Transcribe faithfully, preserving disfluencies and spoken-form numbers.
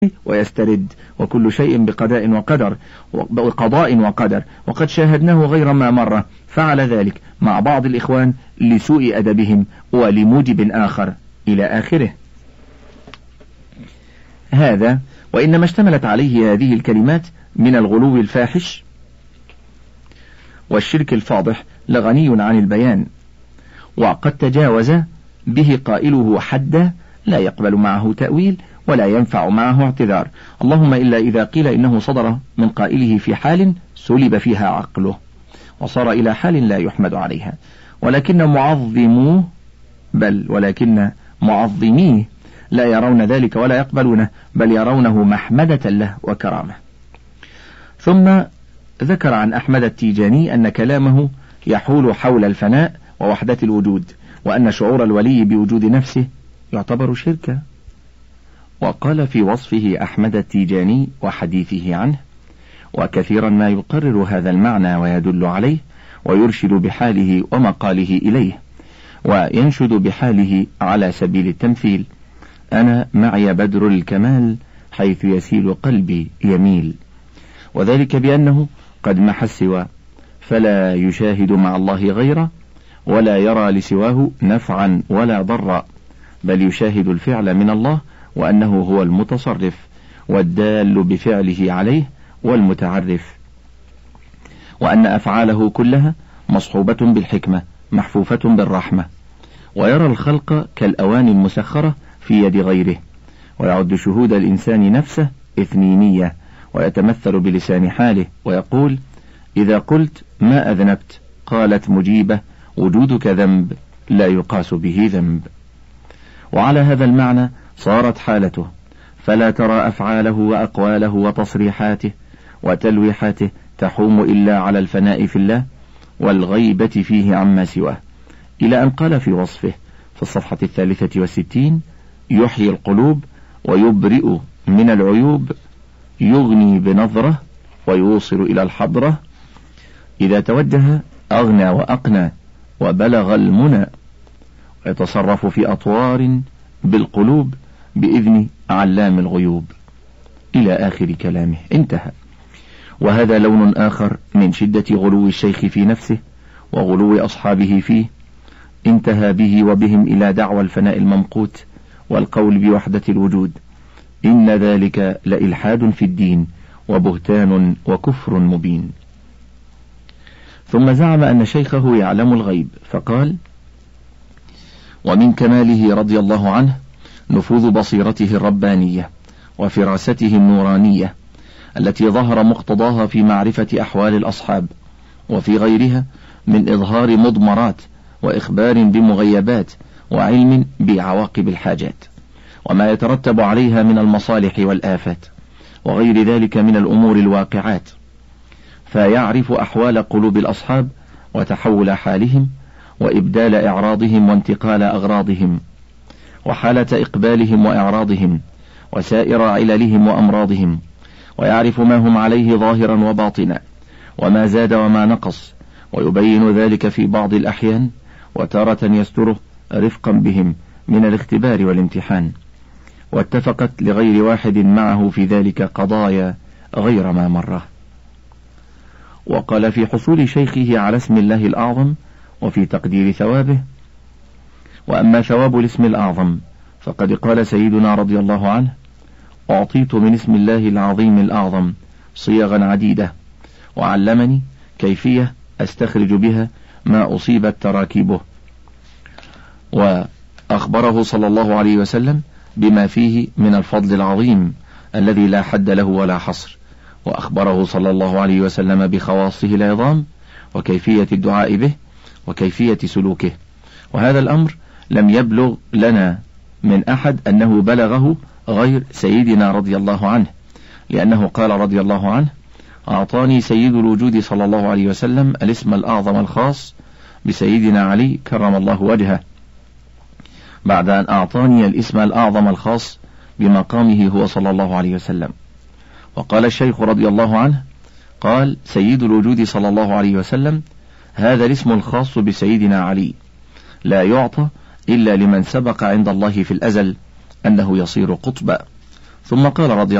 ويسترد، وكل شيء بقضاء وقدر وقضاء وقدر، وقد شاهدناه غير ما مرة فعل ذلك مع بعض الإخوان لسوء أدبهم ولموجب آخر إلى آخره. هذا وإنما اشتملت عليه هذه الكلمات من الغلو الفاحش والشرك الفاضح لغني عن البيان، وقد تجاوز به قائله حدا لا يقبل معه تأويل ولا ينفع معه اعتذار، اللهم إلا إذا قيل إنه صدر من قائله في حال سلب فيها عقله وصار إلى حال لا يحمد عليها، ولكن معظموه بل ولكن معظميه لا يرون ذلك ولا يقبلونه، بل يرونه محمدة له وكرامة. ثم ذكر عن أحمد التيجاني أن كلامه يحول حول الفناء ووحدة الوجود، وأن شعور الولي بوجود نفسه يعتبر شركا. وقال في وصفه أحمد التيجاني وحديثه عنه: وكثيرا ما يقرر هذا المعنى ويدل عليه ويرشد بحاله ومقاله إليه وينشد بحاله على سبيل التمثيل: أنا معي بدر الكمال حيث يسيل قلبي يميل. وذلك بأنه قد محى السوى فلا يشاهد مع الله غيره ولا يرى لسواه نفعا ولا ضرا، بل يشاهد الفعل من الله وأنه هو المتصرف والدال بفعله عليه والمتعرف، وأن أفعاله كلها مصحوبة بالحكمة محفوفة بالرحمة، ويرى الخلق كالأواني المسخرة في يد غيره، ويعد شهود الإنسان نفسه إثنينية، ويتمثل بلسان حاله ويقول: إذا قلت ما أذنبت قالت مجيبة وجودك ذنب لا يقاس به ذنب. وعلى هذا المعنى صارت حالته، فلا ترى أفعاله وأقواله وتصريحاته وتلويحاته تحوم إلا على الفناء في الله والغيبة فيه عما سواه، إلى أن قال في وصفه في الصفحة الثالثة والستين: يحيي القلوب ويبرئ من العيوب، يغني بنظرة ويوصل إلى الحضرة، إذا توجه أغنى وأقنى وبلغ المنى، ويتصرف في أطوار بالقلوب بإذن علام الغيوب، إلى آخر كلامه. انتهى. وهذا لون آخر من شدة غلو الشيخ في نفسه وغلو أصحابه فيه، انتهى به وبهم إلى دعوى الفناء الممقوت والقول بوحدة الوجود. إن ذلك لإلحاد في الدين وبهتان وكفر مبين. ثم زعم أن شيخه يعلم الغيب فقال: ومن كماله رضي الله عنه نفوذ بصيرته الربانية وفراسته النورانية التي ظهر مقتضاها في معرفة أحوال الأصحاب وفي غيرها من إظهار مضمرات وإخبار بمغيبات وعلم بعواقب الحاجات وما يترتب عليها من المصالح والآفات وغير ذلك من الأمور الواقعات، فيعرف أحوال قلوب الأصحاب وتحول حالهم وإبدال إعراضهم وانتقال أغراضهم وحالة إقبالهم وإعراضهم وسائر عللهم وأمراضهم، ويعرف ما هم عليه ظاهرا وباطنا وما زاد وما نقص، ويبين ذلك في بعض الأحيان وتارة يستره رفقا بهم من الاختبار والامتحان. واتفقت لغير واحد معه في ذلك قضايا غير ما مره. وقال في حصول شيخه على اسم الله الأعظم وفي تقدير ثوابه: وأما ثواب الاسم الأعظم فقد قال سيدنا رضي الله عنه: أعطيت من اسم الله العظيم الأعظم صيغا عديدة، وعلمني كيفية أستخرج بها ما أصيبت تراكيبه. وأخبره صلى الله عليه وسلم بما فيه من الفضل العظيم الذي لا حد له ولا حصر، وأخبره صلى الله عليه وسلم بخواصه العظام وكيفية الدعاء به وكيفية سلوكه. وهذا الأمر لم يبلغ لنا من أحد أنه بلغه غير سيدنا رضي الله عنه، لأنه قال رضي الله عنه: أعطاني سيد الوجود صلى الله عليه وسلم الاسم الأعظم الخاص بسيدنا علي كرم الله وجهه، بعد أن أعطاني الاسم الأعظم الخاص بمقامه هو صلى الله عليه وسلم. وقال الشيخ رضي الله عنه: قال سيد الوجود صلى الله عليه وسلم: هذا الاسم الخاص بسيدنا علي لا يعطى إلا لمن سبق عند الله في الأزل أنه يصير قطبا، ثم قال رضي